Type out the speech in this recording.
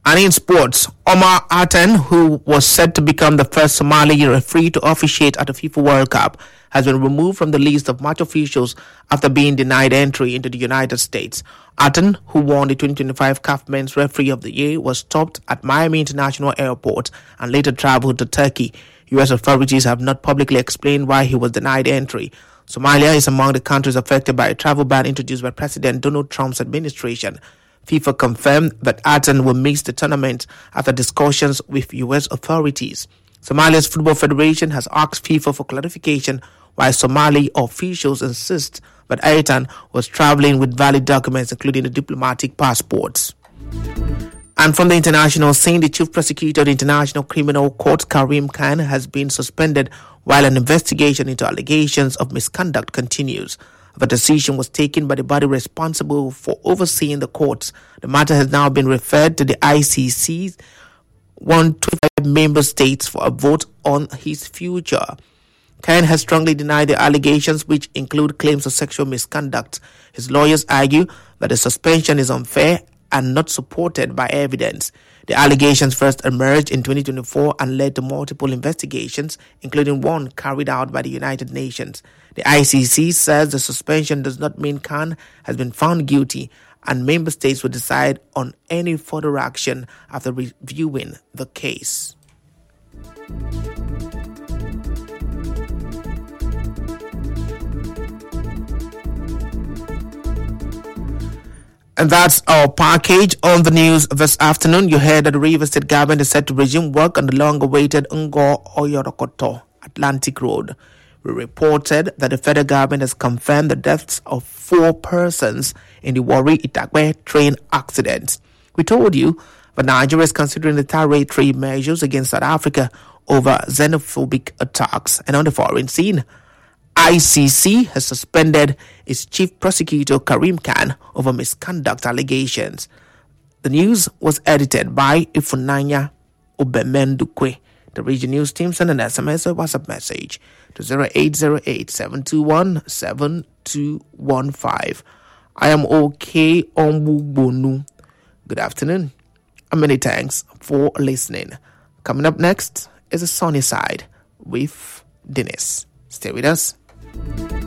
And in sports, Omar Aten, who was set to become the first Somali referee to officiate at the FIFA World Cup, has been removed from the list of match officials after being denied entry into the United States. Aten, who won the 2025 CAF Men's Referee of the Year, was stopped at Miami International Airport and later traveled to Turkey. U.S. authorities have not publicly explained why he was denied entry. Somalia is among the countries affected by a travel ban introduced by President Donald Trump's administration. FIFA confirmed that Aten will miss the tournament after discussions with U.S. authorities. Somalia's Football Federation has asked FIFA for clarification why Somali officials insist that Aten was traveling with valid documents, including the diplomatic passports. And from the international scene, the chief prosecutor of the International Criminal Court, Karim Khan, has been suspended while an investigation into allegations of misconduct continues. The decision was taken by the body responsible for overseeing the courts. The matter has now been referred to the ICC's 125 member states for a vote on his future. Khan has strongly denied the allegations, which include claims of sexual misconduct. His lawyers argue that the suspension is unfair and not supported by evidence. The allegations first emerged in 2024 and led to multiple investigations, including one carried out by the United Nations. The ICC says the suspension does not mean Khan has been found guilty, and member states will decide on any further action after reviewing the case. And that's our package on the news this afternoon. You heard that the Rivers State government is set to resume work on the long-awaited Ngo-Oyorokoto Atlantic Road. We reported that the federal government has confirmed the deaths of 4 persons in the Warri-Itakwe train accident. We told you that Nigeria is considering retaliatory measures against South Africa over xenophobic attacks. And on the foreign scene, ICC has suspended its chief prosecutor Karim Khan over misconduct allegations. The news was edited by Ifunanya Obemendukwe. The region news team sent an SMS or WhatsApp message to 0808-721-7215. I am OK Ombugbonu. Good afternoon and many thanks for listening. Coming up next is a sunny side with Dennis. Stay with us.